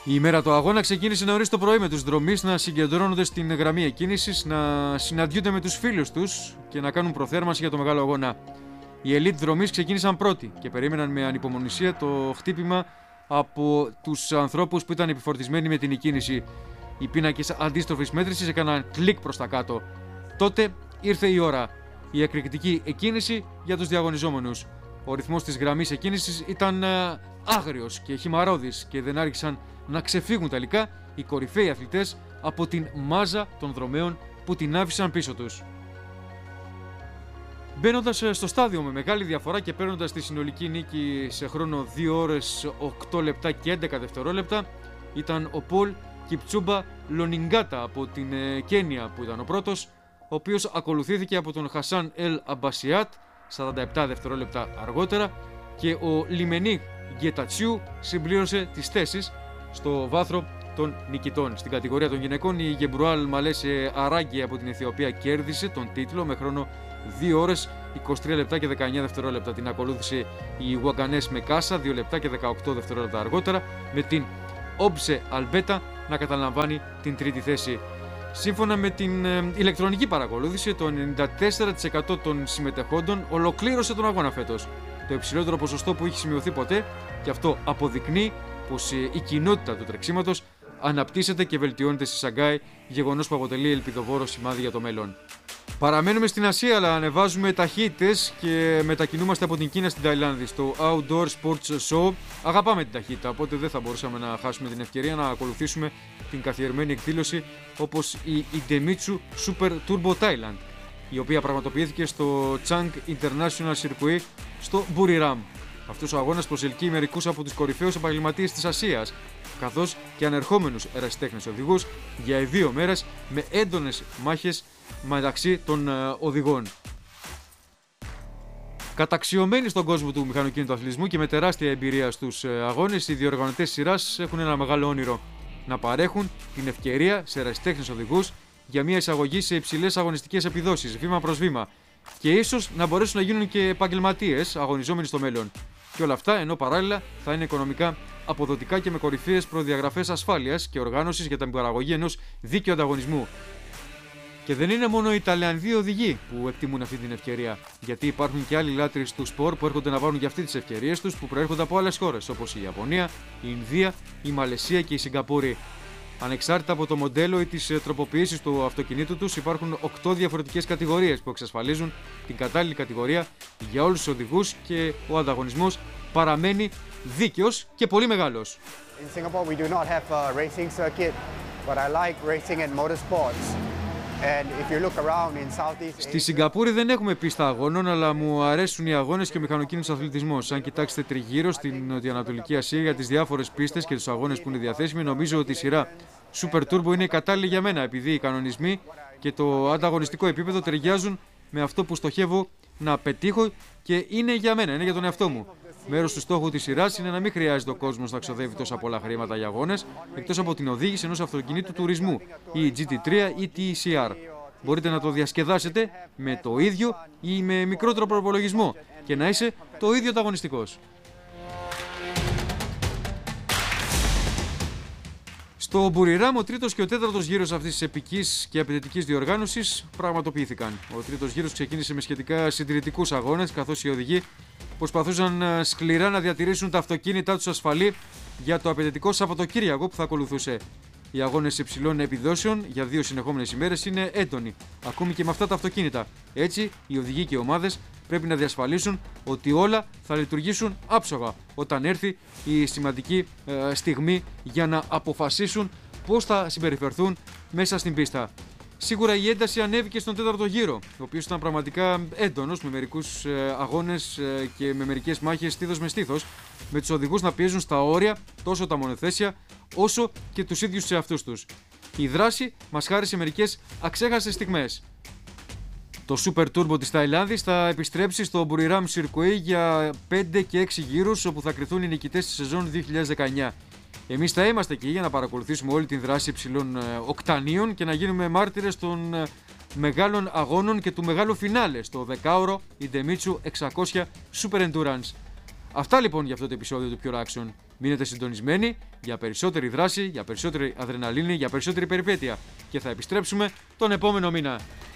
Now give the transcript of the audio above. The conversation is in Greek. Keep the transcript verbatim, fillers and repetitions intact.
Η ημέρα του αγώνα ξεκίνησε νωρίς το πρωί με τους δρομείς να συγκεντρώνονται στην γραμμή εκκίνησης, να συναντιούνται με τους φίλους τους και να κάνουν προθέρμανση για το μεγάλο αγώνα. Οι elite δρομείς ξεκίνησαν πρώτοι και περίμεναν με ανυπομονησία το χτύπημα από τους ανθρώπους που ήταν επιφορτισμένοι με την εκκίνηση. Οι πίνακες αντίστροφης μέτρησης έκαναν κλικ προς τα κάτω. Τότε ήρθε η ώρα. Η εκρηκτική εκκίνηση για τους διαγωνιζόμενους. Ο ρυθμός της γραμμής εκκίνησης ήταν ε, άγριος και χυμαρώδης και δεν άρχισαν να ξεφύγουν τελικά οι κορυφαίοι αθλητές από την μάζα των δρομέων που την άφησαν πίσω τους. Μπαίνοντας στο στάδιο με μεγάλη διαφορά και παίρνοντας τη συνολική νίκη σε χρόνο δύο ώρες οκτώ λεπτά και έντεκα δευτερόλεπτα, ήταν ο Πολ Κιπτσούμπα Λονιγκάτα από την ε, Κένια που ήταν ο πρώτος, ο οποίος ακολουθήθηκε από τον Χασάν Ελ Αμπασιάτ σαράντα επτά δευτερόλεπτα αργότερα και ο Λιμενίχ Γκετατσιού συμπλήρωσε τις θέσεις στο βάθρο των νικητών. Στην κατηγορία των γυναικών η Γεμπρουάλ Μαλέσε Αράγκη από την Αιθιοπία κέρδισε τον τίτλο με χρόνο δύο ώρες είκοσι τρία λεπτά και δεκαεννιά δευτερόλεπτα. Την ακολούθησε η Ουαγκανές Μεκάσα δύο λεπτά και δεκαοκτώ δευτερόλεπτα αργότερα, με την Όμπσε Αλμπέτα να καταλαμβάνει την τρίτη θέση. Σύμφωνα με την ε, ηλεκτρονική παρακολούθηση, το ενενήντα τέσσερα τοις εκατό των συμμετεχόντων ολοκλήρωσε τον αγώνα φέτος. Το υψηλότερο ποσοστό που έχει σημειωθεί ποτέ, και αυτό αποδεικνύει πως ε, η κοινότητα του τρεξίματος αναπτύσσεται και βελτιώνεται στη Σαγκάη, γεγονός που αποτελεί ελπιδοβόρο σημάδι για το μέλλον. Παραμένουμε στην Ασία, αλλά ανεβάζουμε ταχύτητες και μετακινούμαστε από την Κίνα στην Ταϊλάνδη στο Outdoor Sports Show. Αγαπάμε την ταχύτητα, οπότε δεν θα μπορούσαμε να χάσουμε την ευκαιρία να ακολουθήσουμε την καθιερωμένη εκδήλωση όπως η Idemitsu Super Turbo Thailand, η οποία πραγματοποιήθηκε στο Chang International Circuit στο Buriram. Αυτός ο αγώνας προσελκύει μερικούς από τους κορυφαίους επαγγελματίες της Ασίας, καθώς και ανερχόμενους ερασιτέχνες οδηγούς για οι δύο μέρες με έντονες μάχες μεταξύ των uh, οδηγών. Καταξιωμένοι στον κόσμο του μηχανοκίνητου αθλητισμού και με τεράστια εμπειρία στους uh, αγώνες, οι διοργανωτές σειράς έχουν ένα μεγάλο όνειρο: να παρέχουν την ευκαιρία σε ερασιτέχνες οδηγούς για μια εισαγωγή σε υψηλές αγωνιστικές επιδόσεις, βήμα προς βήμα, και ίσως να μπορέσουν να γίνουν και επαγγελματίες αγωνιζόμενοι στο μέλλον. Και όλα αυτά ενώ παράλληλα θα είναι οικονομικά αποδοτικά και με κορυφαίες προδιαγραφές ασφάλειας και οργάνωσης για την παραγωγή ενός δίκαιου ανταγωνισμού. Και δεν είναι μόνο οι Ιταλιανοί οδηγοί που εκτιμούν αυτή την ευκαιρία, γιατί υπάρχουν και άλλοι λάτρεις του σπορ που έρχονται να βάλουν για αυτή τις ευκαιρίες τους, που προέρχονται από άλλες χώρες όπως η Ιαπωνία, η Ινδία, η Μαλαισία και η Σιγκαπούρη. Ανεξάρτητα από το μοντέλο ή τις τροποποιήσεις του αυτοκινήτου τους, υπάρχουν οκτώ διαφορετικές κατηγορίες που εξασφαλίζουν την κατάλληλη κατηγορία για όλους τους οδηγούς και ο ανταγωνισμός παραμένει δίκαιος και πολύ μεγάλος. In Singapore we do not have a racing circuit, but I like racing and motorsports. And if you look around in Southeast Asia... Στη Σιγκαπούρη δεν έχουμε πίστα αγώνων, αλλά μου αρέσουν οι αγώνες και ο μηχανοκίνητος αθλητισμός. Αν κοιτάξετε τριγύρω στην Νοτιοανατολική Ασία για τις διάφορες πίστες και τους αγώνες που είναι διαθέσιμοι, νομίζω ότι η σειρά Super Turbo είναι κατάλληλη για μένα, επειδή οι κανονισμοί και το ανταγωνιστικό επίπεδο ταιριάζουν με αυτό που στοχεύω να πετύχω και είναι για μένα, είναι για τον εαυτό μου. Μέρος του στόχου της σειράς είναι να μην χρειάζεται ο κόσμος να ξοδεύει τόσα πολλά χρήματα για αγώνες, εκτός από την οδήγηση ενός αυτοκινήτου τουρισμού, ή τζι τι τρία ή τι σι αρ. Μπορείτε να το διασκεδάσετε με το ίδιο ή με μικρότερο προπολογισμό και να είσαι το ίδιο ανταγωνιστικός. Στο Μπουριράμ, ο τρίτος και ο τέταρτος γύρος αυτής της επικής και απαιτητικής διοργάνωσης πραγματοποιήθηκαν. Ο τρίτος γύρος ξεκίνησε με σχετικά συντηρητικούς αγώνες, καθώς οι οδηγοί προσπαθούσαν σκληρά να διατηρήσουν τα αυτοκίνητά τους ασφαλή για το απαιτητικό Σαββατοκύριακο που θα ακολουθούσε. Οι αγώνες υψηλών επιδόσεων για δύο συνεχόμενες ημέρες είναι έντονοι, ακόμη και με αυτά τα αυτοκίνητα. Έτσι, οι οδηγοί και οι ομάδες πρέπει να διασφαλίσουν ότι όλα θα λειτουργήσουν άψογα όταν έρθει η σημαντική ε, στιγμή για να αποφασίσουν πώς θα συμπεριφερθούν μέσα στην πίστα. Σίγουρα η ένταση ανέβηκε στον τέταρτο γύρο, ο οποίος ήταν πραγματικά έντονος, με μερικούς ε, αγώνες ε, και με μερικές μάχες στήθος με στήθος, με τους οδηγούς να πιέζουν στα όρια τόσο τα μονοθέσια όσο και τους ίδιους τους εαυτούς τους. Η δράση μας χάρισε μερικές αξέχαστες στιγμές. Το Super Turbo της Ταϊλάνδης θα επιστρέψει στο Buriram Circuit για πέντε και έξι γύρους, όπου θα κριθούν οι νικητές της σεζόν δύο χιλιάδες δεκαεννιά. Εμείς θα είμαστε εκεί για να παρακολουθήσουμε όλη την δράση υψηλών οκτανίων και να γίνουμε μάρτυρες των μεγάλων αγώνων και του μεγάλου φινάλε στο δεκάωρο Idemitsu εξακόσια Super Endurance. Αυτά λοιπόν για αυτό το επεισόδιο του Pure Action. Μείνετε συντονισμένοι για περισσότερη δράση, για περισσότερη αδρεναλίνη, για περισσότερη περιπέτεια και θα επιστρέψουμε τον επόμενο μήνα.